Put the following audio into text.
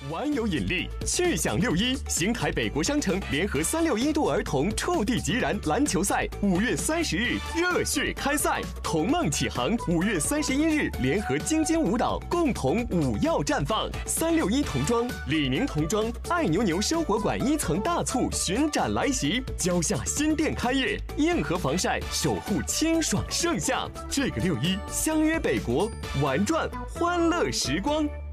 玩有引力，趣享6·1，邢台北国商城联合361度儿童触地即燃篮球赛5月30日热血开赛，童梦启航5月31日联合京津舞蹈共同舞耀绽放。361童装、李宁童装、爱牛牛生活馆1层大促巡展来袭，蕉下新店开业，硬核防晒守护清爽盛夏。这个6·1相约北国，玩转欢乐时光。